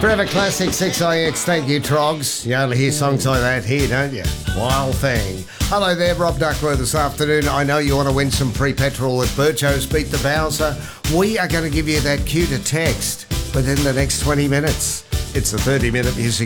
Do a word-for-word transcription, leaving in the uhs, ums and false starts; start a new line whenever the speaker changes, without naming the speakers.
Forever Classics, X I X, thank you, Trogs. You only hear songs like that here, don't you? Wild thing. Hello there, Rob Duckworth this afternoon. I know you want to win some pre-petrol with Bircho's Beat the Bowser. We are going to give you that cue to text within the next twenty minutes. It's the thirty-minute music